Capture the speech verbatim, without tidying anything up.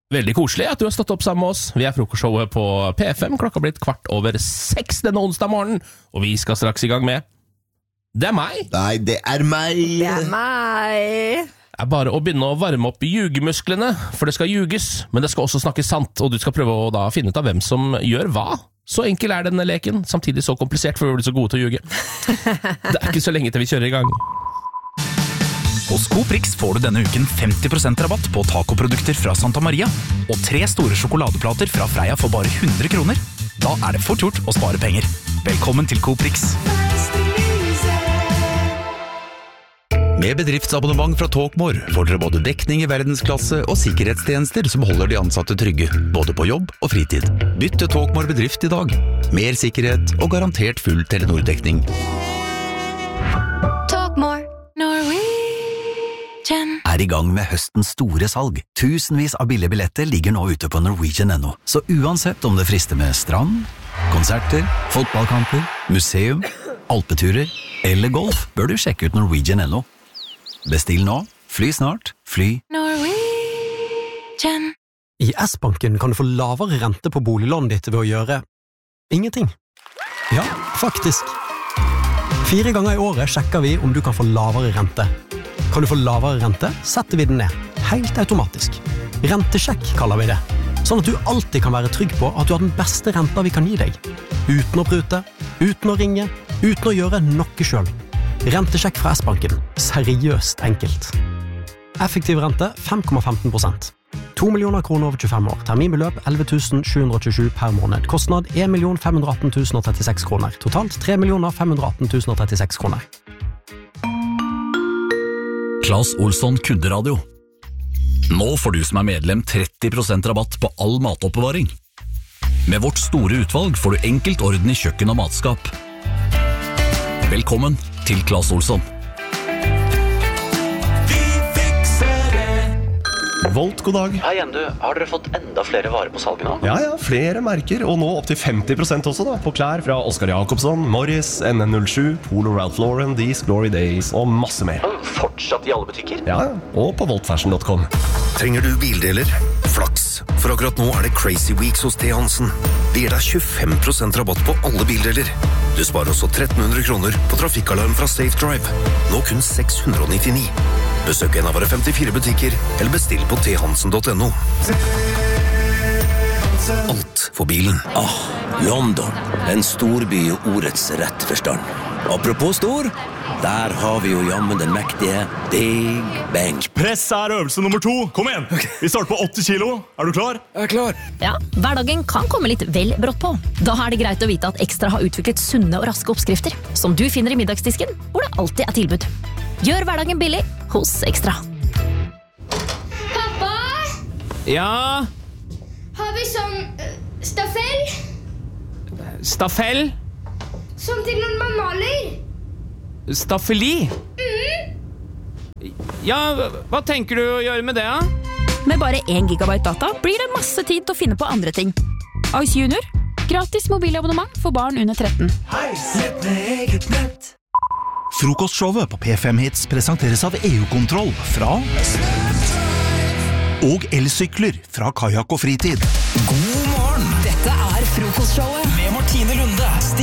Veldig koselig at du har stått opp sammen med oss. Vi er frokostshowet på P F M. Klokka har blitt kvart over seks denne onsdag morgen, og vi skal straks i gang med Det er meg. Nei, det er meg. Det er meg. Det er bare å begynne å varme opp ljugemusklene, for det skal ljuges, men det skal også snakkes sant, og du skal prøve å da finne ut av hvem som gjør hva. Så enkel er denne leken, samtidig så komplisert, for vi blir så gode til å ljuge. Det er ikke så lenge til vi kjører i gang. Hos Coprix får du denne uken femti prosent rabatt på tacoprodukter fra Santa Maria og tre store sjokoladeplater fra Freia for bare hundre kroner. Da er det fort gjort å spare penger. Velkommen til Coprix. Med bedriftsabonnement fra Talkmore får dere både dekning i verdensklasse og sikkerhetstjenester som holder de ansatte trygge, både på jobb og fritid. Bytt til Talkmore bedrift i dag. Mer sikkerhet og garantert full Telenor-dekning. Talkmore. Er i gang med høstens store salg. Tusenvis av billige billetter ligger nå ute på Norwegian punkt no. Så uansett om det frister med strand, konserter, fotballkamper, museum, alpeturer eller golf, bør du sjekke ut Norwegian punkt no. Bestill nå, fly snart, fly Norwegian. I S-banken kan du få lavere rente på boliglånet ditt ved å gjøre ingenting. Ja, faktisk. Fire ganger i året sjekker vi om du kan få lavere rente. Kan du få lavere rente, setter vi den ned. Helt automatisk. Rentesjekk kaller vi det. Sånn at du alltid kan være trygg på at du har den beste renta vi kan gi deg. Uten å prute, uten å ringe, uten å gjøre noe selv. Rentesjekk fra S-banken. Seriøst enkelt. Effektiv rente fem komma femten prosent. to millioner kroner over tjuefem år. Terminbeløp elleve tusen sju hundre tjuesju per måned. Kostnad en million fem hundre atten tusen trettiseks kroner. Totalt tre millioner fem hundre atten tusen trettiseks kroner. Claes Olsson Kunderadio. Nå får du som er medlem tretti prosent rabatt på all matoppbevaring. Med vårt store utvalg får du enkelt orden i kjøkken og matskap. Velkommen til Claes Olsson. Volt, god dag. Hei igjen du, har dere fått enda flere varer på salget nå? Ja, ja, flere merker, og nå opp til femti prosent også da, på klær fra Oscar Jacobsson, Morris, N N null sju, Polo Ralph Lauren, These Glory Days og masse mer. Fortsatt i alle butikker? Ja, og på volt fashion dot com. Trenger du bildeler? Flaks, for akkurat nå er det Crazy Weeks hos T. Hansen. De gir deg tjuefem prosent rabatt på alle bildeler. Du sparer også tretten hundre kroner på trafikkalarm fra Safe Drive. Nå kun seks hundre nittini. Besøk en av våre femtifire butikker, eller bestill på t hansen dot no. Alt for bilen. Ah, London. En storby i ordets rett forstand. Apropos stor, der har vi jo jammen den mektige Big Bang. Press er øvelse nummer to. Kom igjen! Vi starter på åtti kilo. Er du klar? Jeg er klar. Ja, hverdagen kan komme litt vel brått på. Da er det greit å vite at Ekstra har utviklet sunne og raske oppskrifter, som du finner i middagsdisken, hvor det alltid er tilbud. Gjør hverdagen billig hos Ekstra. Pappa? Ja? Har vi sånn uh, staffell? Staffell? Sånn til når man maler? Staffeli? Mm. Ja, hva tenker du å gjøre med det, da? Med bare én gigabyte data blir det masse tid til å finne på andre ting. Ice Junior. Gratis mobilabonnement for barn under tretten. Hei, nett med eget nett. Frokostshowet på P fem Hits presenteres av E U-kontroll fra og elsykler fra Kajak og Fritid. God morgen! Dette er frokostshowet med Martine Lunde.